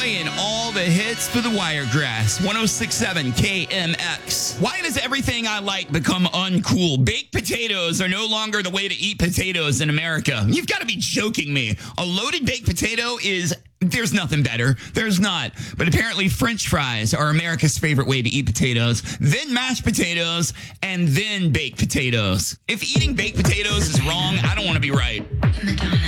playing all the hits for the Wiregrass. 106.7 KMX. Why does everything I like become uncool? Baked potatoes are no longer the way to eat potatoes in America. You've got to be joking me. A loaded baked potato is... There's nothing better. There's not. But apparently French fries are America's favorite way to eat potatoes, then mashed potatoes, and then baked potatoes. If eating baked potatoes is wrong, I don't want to be right. Madonna.